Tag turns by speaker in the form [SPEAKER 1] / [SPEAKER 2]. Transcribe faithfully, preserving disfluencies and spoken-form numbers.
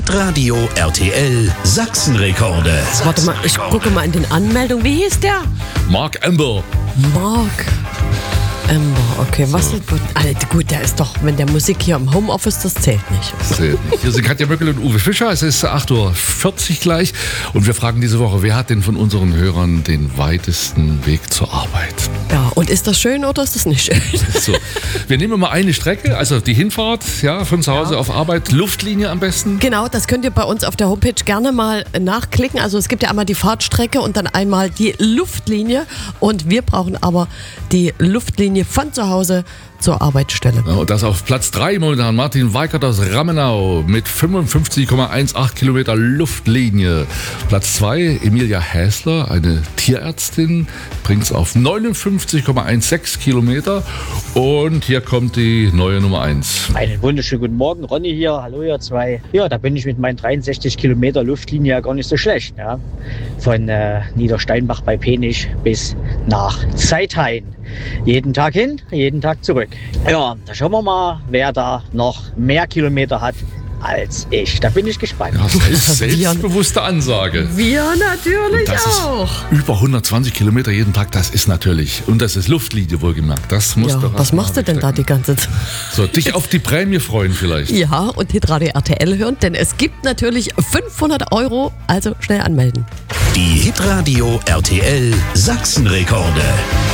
[SPEAKER 1] Hitradio R T L Sachsenrekorde.
[SPEAKER 2] Warte mal, ich gucke mal in den Anmeldungen. Wie hieß der?
[SPEAKER 3] Mark Amber.
[SPEAKER 2] Mark Amber, okay. Was ist, Alter, gut, der ist doch, wenn der Musik hier im Homeoffice, das zählt nicht.
[SPEAKER 3] Das zählt nicht. Hier sind Katja Möckel und Uwe Fischer. Es ist acht Uhr vierzig gleich. Und wir fragen diese Woche, wer hat denn von unseren Hörern den weitesten Weg zur Arbeit?
[SPEAKER 2] Ja, und ist das schön oder ist das nicht schön?
[SPEAKER 3] So, wir nehmen mal eine Strecke, also die Hinfahrt, ja, von zu Hause
[SPEAKER 2] Ja.
[SPEAKER 3] auf Arbeit, Luftlinie am besten.
[SPEAKER 2] Genau, das könnt ihr bei uns auf der Homepage gerne mal nachklicken. Also es gibt ja einmal die Fahrtstrecke und dann einmal die Luftlinie. Und wir brauchen aber die Luftlinie von zu Hause zur Arbeitsstelle.
[SPEAKER 3] Ja, und das auf Platz drei momentan Martin Weikert aus Rammenau mit fünfundfünfzig Komma achtzehn Kilometer Luftlinie. Platz zwei Emilia Häsler, eine Tierärztin, bringt es auf neunundfünfzig Komma sechzehn Kilometer. Und hier kommt die neue Nummer eins.
[SPEAKER 4] Einen wunderschönen guten Morgen, Ronny hier, hallo ihr zwei. Ja, da bin ich mit meinen dreiundsechzig Kilometer Luftlinie ja gar nicht so schlecht. Ja? Von äh, Niedersteinbach bei Penich bis nach Zeithain. Jeden Tag hin, jeden Tag zurück. Ja, da schauen wir mal, wer da noch mehr Kilometer hat als ich. Da bin ich gespannt.
[SPEAKER 3] Ja, selbst, selbstbewusste Ansage.
[SPEAKER 2] Wir natürlich
[SPEAKER 3] Das
[SPEAKER 2] auch.
[SPEAKER 3] ist über hundertzwanzig Kilometer jeden Tag, das ist natürlich, und das ist Luftlinie wohlgemerkt, das muss
[SPEAKER 2] Ja,
[SPEAKER 3] doch
[SPEAKER 2] was machst du denn da die ganze Zeit?
[SPEAKER 3] So, dich auf die Prämie freuen vielleicht.
[SPEAKER 2] Ja, und Hitradio R T L hören, denn es gibt natürlich fünfhundert Euro, also schnell anmelden.
[SPEAKER 1] Die Hitradio R T L Sachsenrekorde.